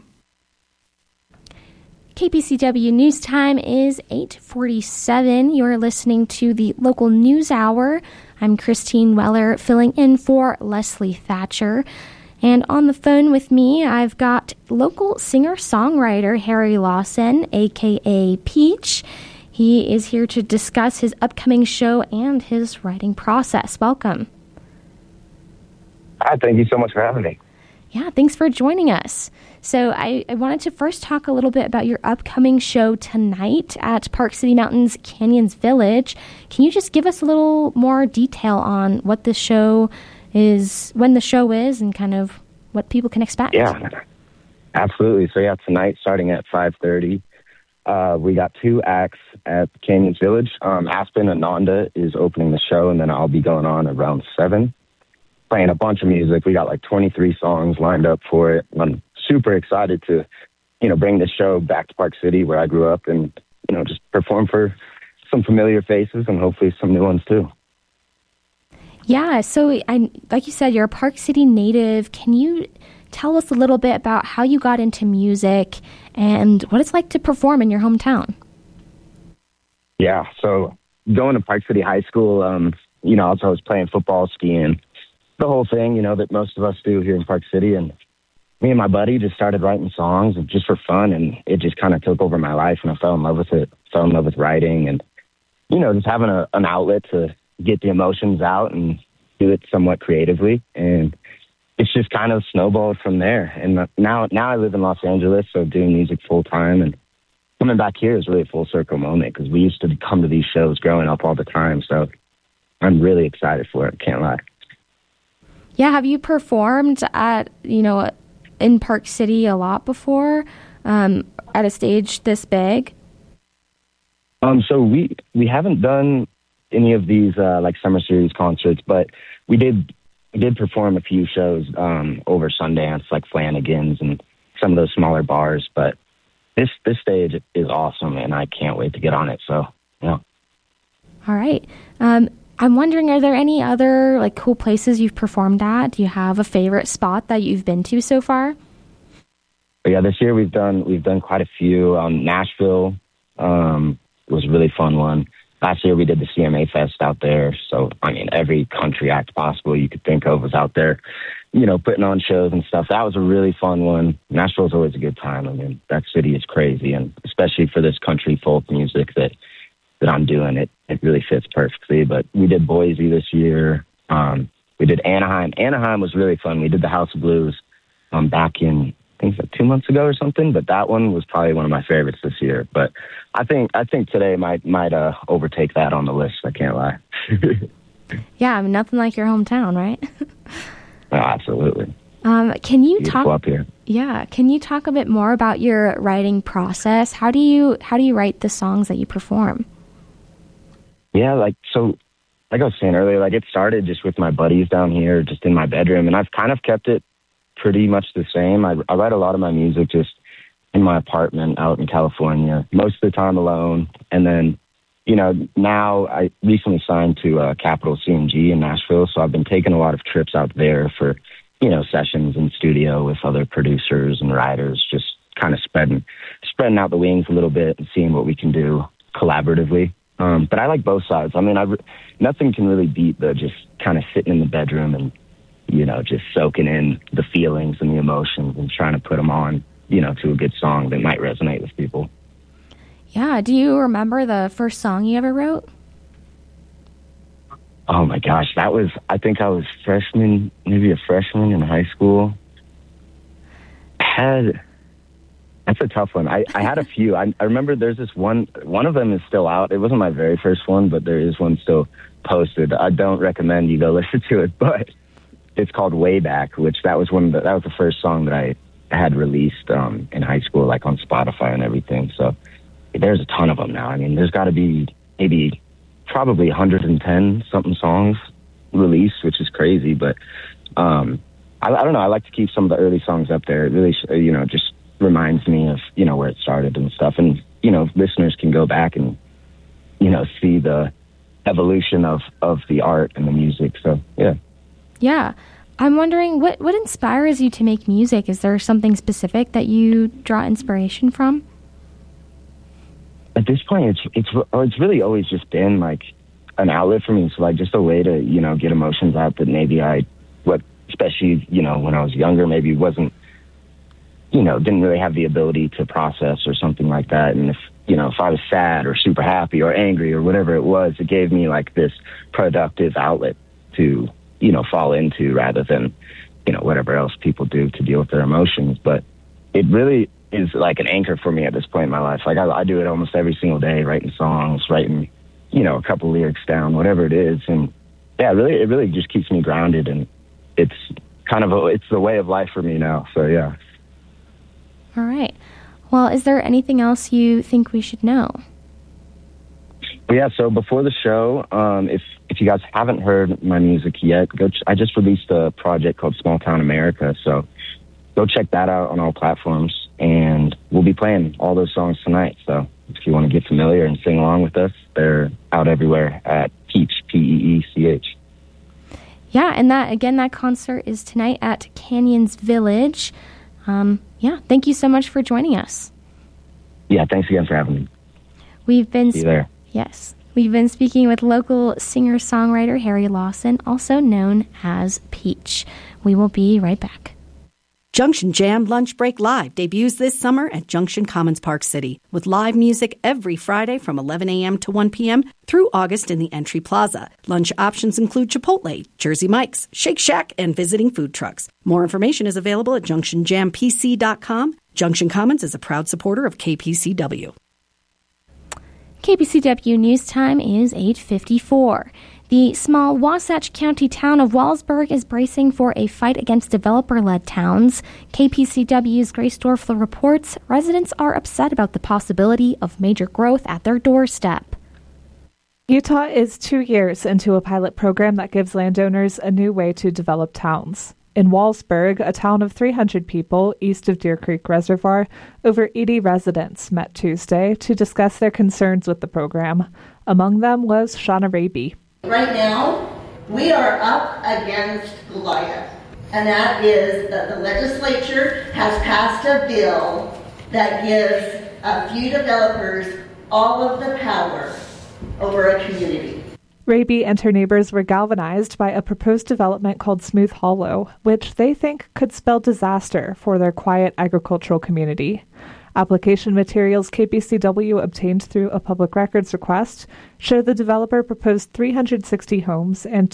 KPCW News Time is 8:47. You're listening to the local news hour. I'm Christine Weller, filling in for Leslie Thatcher. And on the phone with me, I've got local singer-songwriter Harry Lawson, a.k.a. Peach. He is here to discuss his upcoming show and his writing process. Welcome. Hi, thank you so much for having me. Yeah, thanks for joining us. So I wanted to first talk a little bit about your upcoming show tonight at Park City Mountain's Canyons Village. Can you just give us a little more detail on what the show is, when the show is, and kind of what people can expect? Yeah, absolutely. So tonight starting at 5:30. We got 2 acts at Canyons Village. Aspen Ananda is opening the show, and then I'll be going on around 7, playing a bunch of music. We got like 23 songs lined up for it. I'm super excited to, bring the show back to Park City where I grew up and, just perform for some familiar faces and hopefully some new ones too. Yeah, so like you said, you're a Park City native. Can you tell us a little bit about how you got into music and what it's like to perform in your hometown? Yeah, so going to Park City High School, I was always playing football, skiing, the whole thing, that most of us do here in Park City. And me and my buddy just started writing songs just for fun, and it just kind of took over my life, and I fell in love with it, fell in love with writing and, just having an outlet to get the emotions out and do it somewhat creatively. And it's just kind of snowballed from there. And now I live in Los Angeles, so doing music full time. And coming back here is really a full circle moment because we used to come to these shows growing up all the time. So I'm really excited for it. Can't lie. Yeah. Have you performed at, in Park City a lot before, at a stage this big? So we haven't done any of these like Summer Series concerts, but we did perform a few shows over Sundance, like Flanagan's and some of those smaller bars. But this stage is awesome, and I can't wait to get on it. So, yeah. All right. I'm wondering, are there any other like cool places you've performed at? Do you have a favorite spot that you've been to so far? But yeah, this year we've done quite a few. Nashville was a really fun one. Last year we did the CMA Fest out there. So, I mean, every country act possible you could think of was out there, putting on shows and stuff. That was a really fun one. Nashville's always a good time. I mean, that city is crazy. And especially for this country folk music that I'm doing, it really fits perfectly. But we did Boise this year. We did Anaheim. Anaheim was really fun. We did the House of Blues back in, I think it's like 2 months ago or something, but that one was probably one of my favorites this year. But I think today might overtake that on the list. I can't lie. Yeah, I mean, nothing like your hometown, right? Oh, absolutely. Can you talk up here? Yeah, can you talk a bit more about your writing process? How do you write the songs that you perform? Yeah, like I was saying earlier, like it started just with my buddies down here, just in my bedroom, and I've kind of kept it pretty much the same. I write a lot of my music just in my apartment out in California, most of the time alone. And then, now I recently signed to Capital CMG in Nashville, so I've been taking a lot of trips out there for, sessions in studio with other producers and writers, just kind of spreading out the wings a little bit and seeing what we can do collaboratively. But I like both sides. I mean, nothing can really beat the just kind of sitting in the bedroom and, just soaking in the feelings and the emotions and trying to put them on, to a good song that might resonate with people. Yeah. Do you remember the first song you ever wrote? Oh my gosh. I think I was maybe a freshman in high school. That's a tough one. I had a few. I remember there's this one of them is still out. It wasn't my very first one, but there is one still posted. I don't recommend you go listen to it, but it's called Way Back, which that was the first song that I had released in high school, like on Spotify and everything. So there's a ton of them now. I mean, there's got to be probably 110 something songs released, which is crazy. But I don't know. I like to keep some of the early songs up there. It really, just reminds me of, where it started and stuff. And, listeners can go back and, see the evolution of the art and the music. So, yeah. Yeah. I'm wondering, what inspires you to make music? Is there something specific that you draw inspiration from? At this point, it's really always just been like an outlet for me. So like just a way to, get emotions out that maybe especially, when I was younger, maybe wasn't, didn't really have the ability to process or something like that. And if I was sad or super happy or angry or whatever it was, it gave me like this productive outlet to, fall into rather than, whatever else people do to deal with their emotions. But it really is like an anchor for me at this point in my life. Like I do it almost every single day, writing songs, writing, a couple lyrics down, whatever it is. And yeah, it really just keeps me grounded, and it's it's the way of life for me now. So yeah. All right. Well, is there anything else you think we should know? Yeah, so before the show, if you guys haven't heard my music yet, I just released a project called Small Town America, so go check that out on all platforms, and we'll be playing all those songs tonight. So if you want to get familiar and sing along with us, they're out everywhere at Peach, Peech. Yeah, and that concert is tonight at Canyons Village. Thank you so much for joining us. Yeah, thanks again for having me. See you there. Yes. We've been speaking with local singer-songwriter Harry Lawson, also known as Peach. We will be right back. Junction Jam Lunch Break Live debuts this summer at Junction Commons Park City with live music every Friday from 11 a.m. to 1 p.m. through August in the Entry Plaza. Lunch options include Chipotle, Jersey Mike's, Shake Shack, and visiting food trucks. More information is available at junctionjampc.com. Junction Commons is a proud supporter of KPCW. KPCW News Time is 8:54. The small Wasatch County town of Wallsburg is bracing for a fight against developer-led towns. KPCW's Grace Dorfler reports residents are upset about the possibility of major growth at their doorstep. Utah is 2 years into a pilot program that gives landowners a new way to develop towns. In Wallsburg, a town of 300 people east of Deer Creek Reservoir, over 80 residents met Tuesday to discuss their concerns with the program. Among them was Shauna Raby. Right now, we are up against Goliath, and that is that the legislature has passed a bill that gives a few developers all of the power over a community. Raby and her neighbors were galvanized by a proposed development called Smooth Hollow, which they think could spell disaster for their quiet agricultural community. Application materials KPCW obtained through a public records request show the developer proposed 360 homes and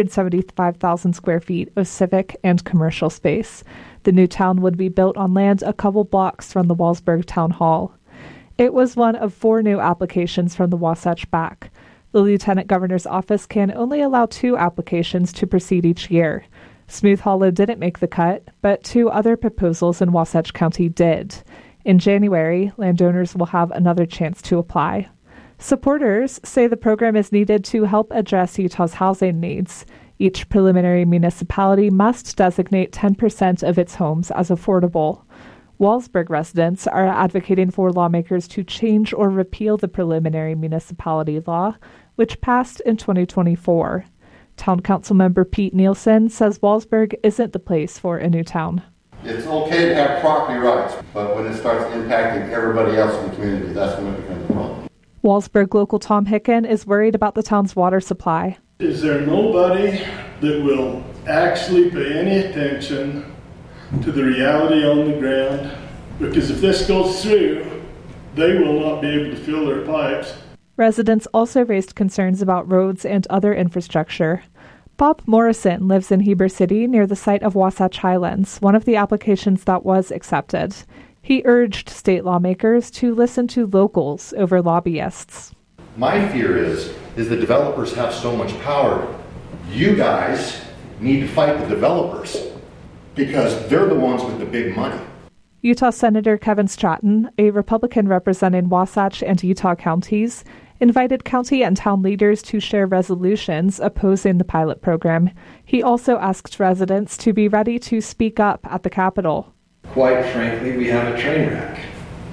275,000 square feet of civic and commercial space. The new town would be built on land a couple blocks from the Wallsburg Town Hall. It was one of 4 new applications from the Wasatch Back. The Lieutenant Governor's office can only allow 2 applications to proceed each year. Smooth Hollow didn't make the cut, but 2 other proposals in Wasatch County did. In January, landowners will have another chance to apply. Supporters say the program is needed to help address Utah's housing needs. Each preliminary municipality must designate 10% of its homes as affordable. Wallsburg residents are advocating for lawmakers to change or repeal the preliminary municipality law, which passed in 2024. Town Council member Pete Nielsen says Wallsburg isn't the place for a new town. It's okay to have property rights, but when it starts impacting everybody else in the community, that's when it becomes a problem. Wallsburg local Tom Hicken is worried about the town's water supply. Is there nobody that will actually pay any attention to the reality on the ground? Because if this goes through, they will not be able to fill their pipes. Residents also raised concerns about roads and other infrastructure. Bob Morrison lives in Heber City near the site of Wasatch Highlands, one of the applications that was accepted. He urged state lawmakers to listen to locals over lobbyists. My fear is the developers have so much power. You guys need to fight the developers because they're the ones with the big money. Utah Senator Kevin Stratton, a Republican representing Wasatch and Utah counties, invited county and town leaders to share resolutions opposing the pilot program. He also asked residents to be ready to speak up at the Capitol. Quite frankly, we have a train wreck,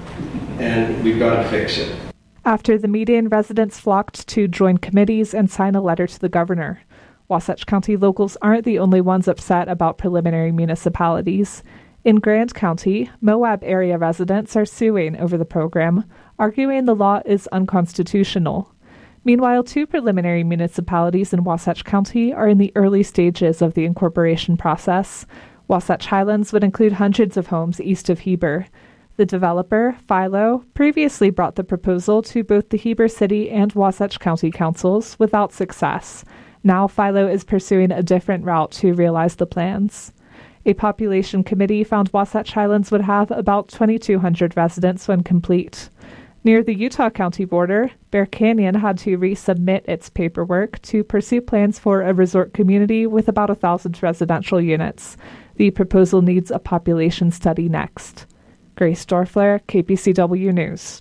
and we've got to fix it. After the meeting, residents flocked to join committees and sign a letter to the governor. Wasatch County locals aren't the only ones upset about preliminary municipalities. In Grand County, Moab area residents are suing over the program, arguing the law is unconstitutional. Meanwhile, 2 preliminary municipalities in Wasatch County are in the early stages of the incorporation process. Wasatch Highlands would include hundreds of homes east of Heber. The developer, Philo, previously brought the proposal to both the Heber City and Wasatch County councils without success. Now Philo is pursuing a different route to realize the plans. A population committee found Wasatch Highlands would have about 2,200 residents when complete. Near the Utah County border, Bear Canyon had to resubmit its paperwork to pursue plans for a resort community with about 1,000 residential units. The proposal needs a population study next. Grace Dorfler, KPCW News.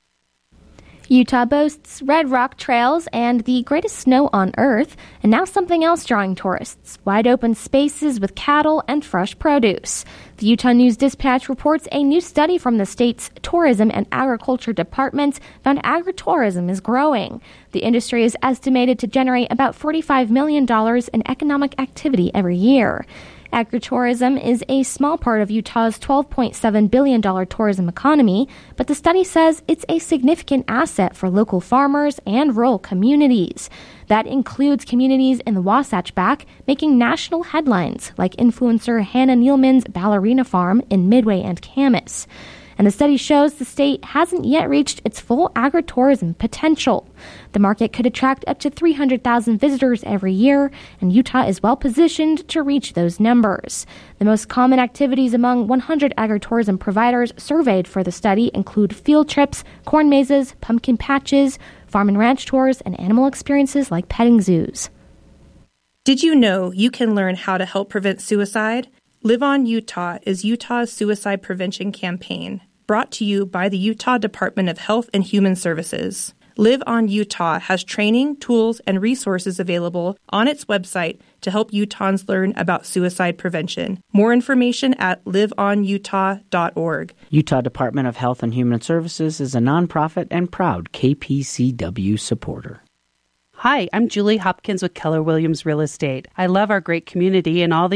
Utah boasts red rock trails and the greatest snow on Earth, and now something else drawing tourists: wide open spaces with cattle and fresh produce. The Utah News Dispatch reports a new study from the state's Tourism and Agriculture Department found agritourism is growing. The industry is estimated to generate about $45 million in economic activity every year. Agritourism is a small part of Utah's $12.7 billion tourism economy, but the study says it's a significant asset for local farmers and rural communities. That includes communities in the Wasatch Back making national headlines, like influencer Hannah Nealman's Ballerina Farm in Midway and Camas. and the study shows the state hasn't yet reached its full agritourism potential. The market could attract up to 300,000 visitors every year, and Utah is well positioned to reach those numbers. The most common activities among 100 agritourism providers surveyed for the study include field trips, corn mazes, pumpkin patches, farm and ranch tours, and animal experiences like petting zoos. Did you know you can learn how to help prevent suicide? Live On Utah is Utah's suicide prevention campaign, brought to you by the Utah Department of Health and Human Services. Live On Utah has training, tools, and resources available on its website to help Utahns learn about suicide prevention. More information at liveonutah.org. Utah Department of Health and Human Services is a nonprofit and proud KPCW supporter. Hi, I'm Julie Hopkins with Keller Williams Real Estate. I love our great community and all the